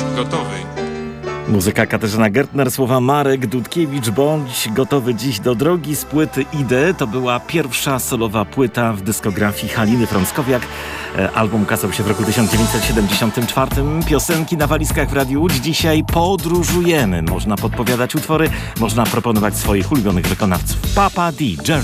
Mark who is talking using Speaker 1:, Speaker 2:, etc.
Speaker 1: gotowy.
Speaker 2: Muzyka Katarzyna Gertner, słowa Marek Dudkiewicz. Bądź gotowy dziś do drogi z płyty Idę. To była pierwsza solowa płyta w dyskografii Haliny Frąckowiak. Album ukazał się w roku 1974. Piosenki na walizkach w Radiu Łódź. Dzisiaj podróżujemy. Można podpowiadać utwory, można proponować swoich ulubionych wykonawców. Papa D.